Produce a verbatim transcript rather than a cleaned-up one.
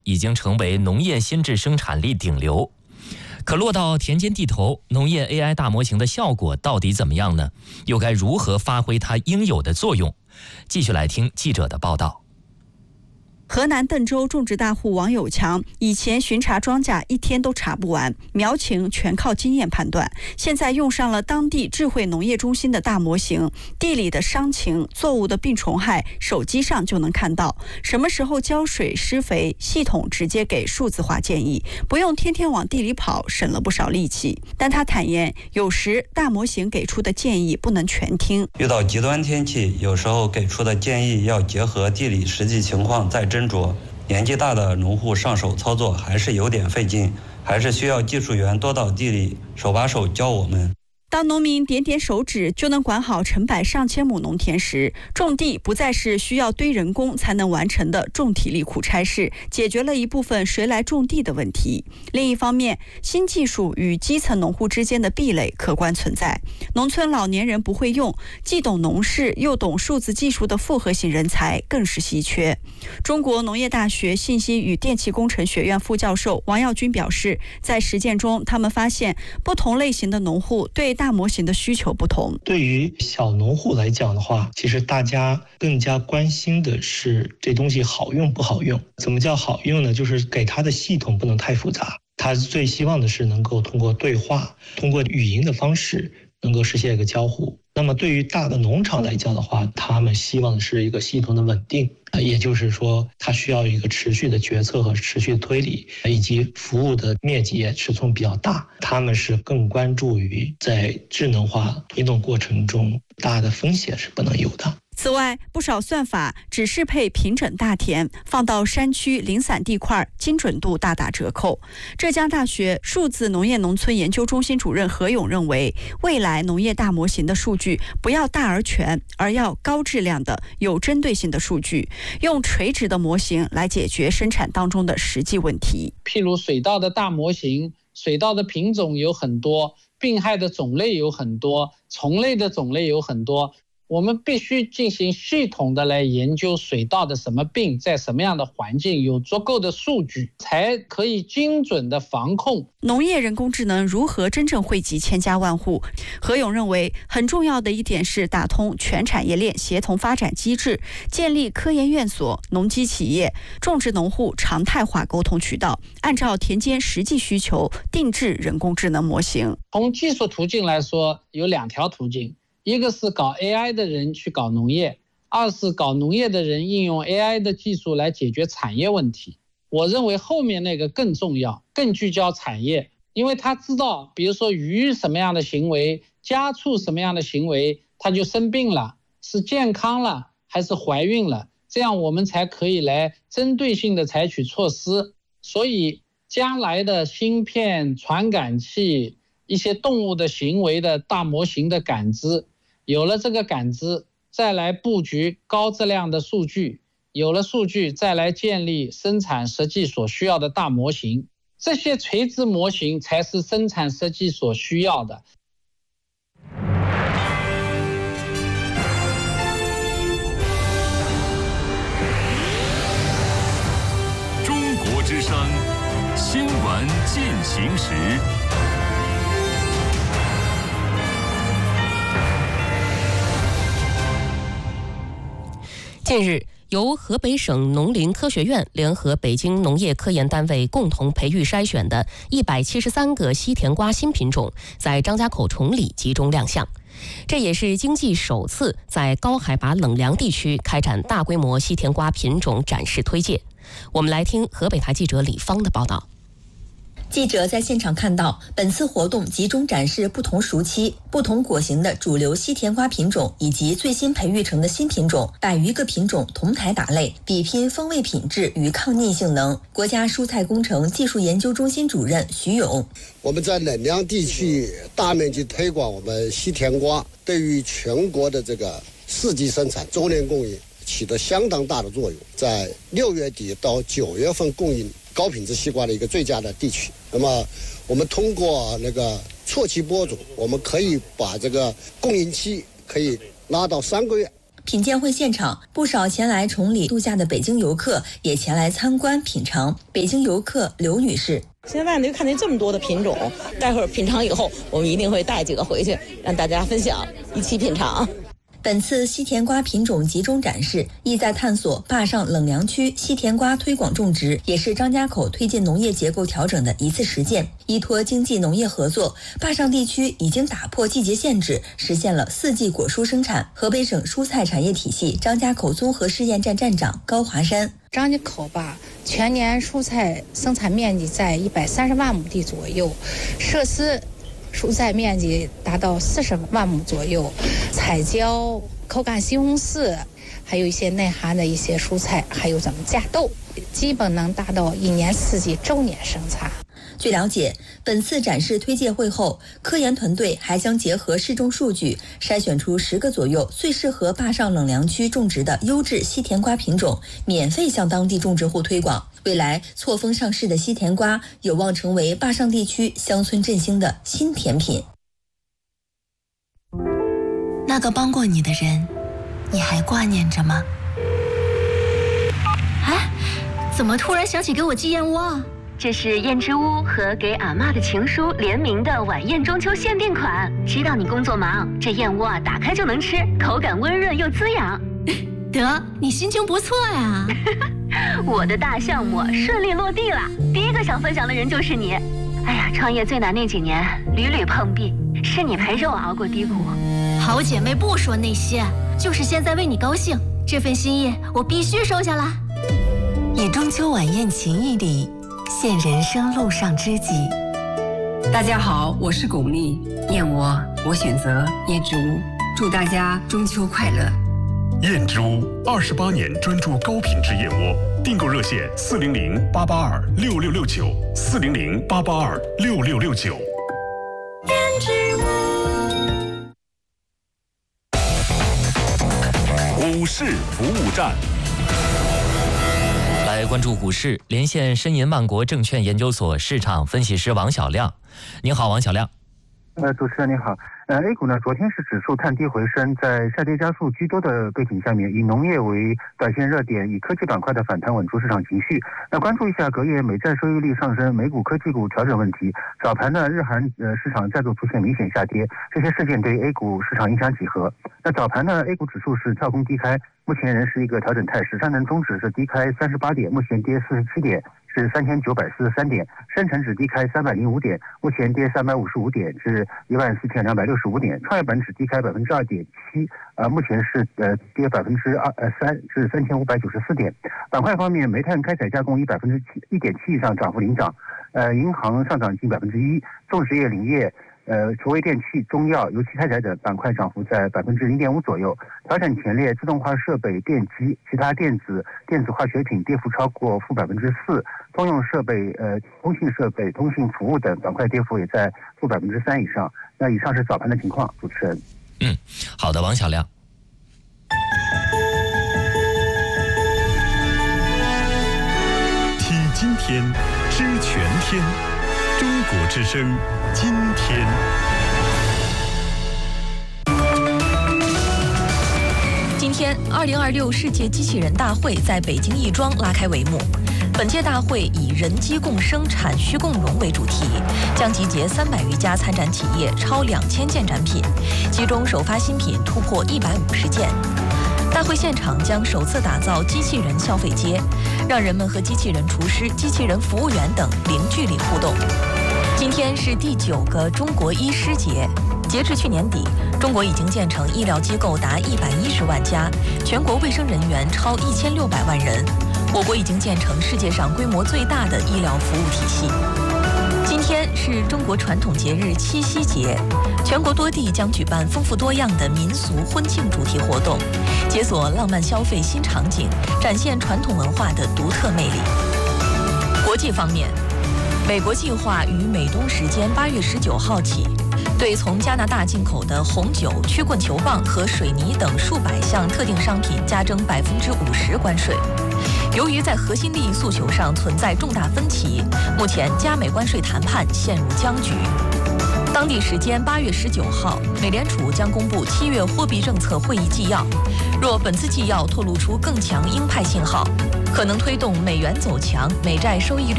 已经成为农业新质生产力顶流。可落到田间地头，农业 A I 大模型的效果到底怎么样呢？又该如何发挥它应有的作用？继续来听记者的报道。 河南邓州种植大户王有强以前巡查庄稼一天都查不完，苗情全靠经验判断。现在用上了当地智慧农业中心的大模型，地里的伤情、作物的病虫害，手机上就能看到。什么时候浇水、施肥，系统直接给数字化建议，不用天天往地里跑，省了不少力气。但他坦言，有时大模型给出的建议不能全听。 遇到极端天气，有时候给出的建议要结合地理实际情况再斟酌。年纪大的农户上手操作还是有点费劲，还是需要技术员多到地里手把手教我们。 当农民点点手指就能管好成百上千亩农田时，种地不再是需要堆人工才能完成的重体力苦差事，解决了一部分谁来种地的问题。另一方面，新技术与基层农户之间的壁垒客观存在。农村老年人不会用，既懂农事又懂数字技术的复合型人才更是稀缺。中国农业大学信息与电气工程学院副教授王耀军表示，在实践中，他们发现不同类型的农户对大模型的需求不同。 对于小农户来讲的话，其实大家更加关心的是这东西好用不好用。怎么叫好用呢？就是给它的系统不能太复杂，他最希望的是能够通过对话，通过语音的方式能够实现一个交互。那么对于大的农场来讲的话，他们希望的是一个系统的稳定，也就是说它需要一个持续的决策和持续的推理，以及服务的面积也尺寸比较大。他们是更关注于在智能化推动过程中大的风险是不能有的。 此外，不少算法只适配平整大田，放到山区零散地块，精准度大打折扣。浙江大学数字农业农村研究中心主任何勇认为，未来农业大模型的数据不要大而全，而要高质量的、有针对性的数据，用垂直的模型来解决生产当中的实际问题。 譬如水稻的大模型，水稻的品种有很多，病害的种类有很多，虫类的种类有很多。我们必须进行系统的来研究水稻的什么病在什么样的环境，有足够的数据才可以精准的防控。 农业人工智能如何真正惠及千家万户？何勇认为，很重要的一点是打通全产业链协同发展机制，建立科研院所、农机企业、种植农户常态化沟通渠道，按照田间实际需求定制人工智能模型。 从技术途径来说，有两条途径。一个是搞 A I 的人去搞农业，二是搞农业的人应用 A I 的技术来解决产业问题。我认为后面那个更重要，更聚焦产业，因为他知道，比如说鱼什么样的行为，家畜什么样的行为，它就生病了，是健康了还是怀孕了，这样我们才可以来针对性的采取措施。所以将来的芯片、传感器，一些动物的行为的大模型的感知，有了这个感知，再来布局高质量的数据，有了数据，再来建立生产设计所需要的大模型。这些垂直模型才是生产设计所需要的。 中国之声新闻进行时。 近日，由河北省农林科学院联合北京农业科研单位共同培育筛选的一百七十三个西甜瓜新品种，在张家口崇礼集中亮相。这也是经济首次在高海拔冷凉地区开展大规模西甜瓜品种展示推介。我们来听河北台记者李芳的报道。 记者在现场看到，本次活动集中展示不同熟期、不同果型的主流西甜瓜品种，以及最新培育成的新品种，百余个品种同台打擂，比拼风味品质与抗逆性能。国家蔬菜工程技术研究中心主任徐勇： 我们在冷凉地区大面积推广我们西甜瓜，对于全国的这个四季生产、周年供应起得相当大的作用。在六月底到九月份供应高品质西瓜的一个最佳的地区。那么我们通过那个错期播种，我们可以把这个供应期可以拉到三个月。 品鉴会现场，不少前来崇礼度假的北京游客也前来参观品尝。北京游客刘女士： 现在呢，看见这么多的品种，待会儿品尝以后，我们一定会带几个回去，让大家分享，一起品尝。 本次西甜瓜品种集中展示，意在探索坝上冷凉区西甜瓜推广种植，也是张家口推进农业结构调整的一次实践。依托经济农业合作，坝上地区已经打破季节限制，实现了四季果蔬生产。河北省蔬菜产业体系张家口综合试验站站长高华山： 张家口吧，全年蔬菜生产面积在一百三十万亩地左右，设施蔬菜面积达到四十万亩左右，彩椒、口感西红柿，还有一些内涵的一些蔬菜，还有咱们架豆，基本能达到一年四季周年生产。 据了解，本次展示推介会后，科研团队还将结合市种数据，筛选出十个左右最适合坝上冷凉区种植的优质西甜瓜品种，免费向当地种植户推广。未来错峰上市的西甜瓜有望成为坝上地区乡村振兴的新甜品。 那个帮过你的人，你还挂念着吗？ 哎，怎么突然想起给我寄燕窝啊？这是燕之屋和给阿嬷的情书联名的晚宴中秋限定款。知道你工作忙，这燕窝啊打开就能吃，口感温润又滋养。得，你心情不错呀。我的大项目顺利落地了，第一个想分享的人就是你。哎呀，创业最难那几年，屡屡碰壁，是你陪着我熬过低谷。好姐妹不说那些，就是现在为你高兴，这份心意我必须收下来。 以中秋晚宴情谊里现人生路上知己。 大家好，我是巩俐，燕窝我选择燕之屋，祝大家中秋快乐。 燕之屋二十八年专注高品质燕窝，订购热线四零零八八二六六六九四零零八八二六六六九。 燕之屋。 股市服务站。 来关注股市，连线申银万国证券研究所市场分析师王小亮。您好，王小亮。 呃，主持人您好。呃 ，A 股呢，昨天是指数探低回升，在下跌加速居多的背景下面，以农业为短线热点，以科技板块的反弹稳住市场情绪。那关注一下隔夜美债收益率上升、美股科技股调整问题。早盘呢，日韩呃市场再度出现明显下跌，这些事件对 A 股市场影响几何？那早盘呢 ，A 股指数是跳空低开，目前仍是一个调整态势。上证综指是低开三十八点，目前跌四十七点。是三千九百四十三点，深成指低开三百零五点，目前跌三百五十五点，至一万四千两百六十五点。创业板指低开百分之二点七，呃，目前是呃跌百分之二呃三，至三千五百九十四点。板块方面，煤炭开采加工以百分之七一点七以上涨幅领涨，呃，银行上涨近百分之一，种植业、林业。呃，厨卫电器、中药、油气开采等板块涨幅在百分之零点五左右。调整前列自动化设备、电机、其他电子、电子化学品跌幅超过负百分之四。通用设备、呃，通信设备、通信服务等板块跌幅也在负百分之三以上。那以上是早盘的情况，主持人。 嗯，好的，王小亮。 听今天，知全天。中国之声，今天。 今天，二零二六世界机器人大会在北京亦庄拉开帷幕。本届大会以人机共生、产需共荣为主题，将集结三百余家参展企业，超两千件展品，其中首发新品突破一百五十件。大会现场将首次打造机器人消费街，让人们和机器人厨师、机器人服务员等零距离互动。今天是第九个中国医师节，截至去年底，中国已经建成医疗机构达一百一十万家，全国卫生人员超一千六百万人。我国已经建成世界上规模最大的医疗服务体系。今天是中国传统节日七夕节，全国多地将举办丰富多样的民俗婚庆主题活动，解锁浪漫消费新场景，展现传统文化的独特魅力。国际方面，美国计划于美东时间八月十九号起，对从加拿大进口的红酒、曲棍球棒和水泥等数百项特定商品加征百分之五十关税。由于在核心利益诉求上存在重大分歧，目前加美关税谈判陷入僵局。 当地时间八月十九号，美联储将公布七月货币政策会议纪要。若本次纪要透露出更强鹰派信号，可能推动美元走强，美债收益率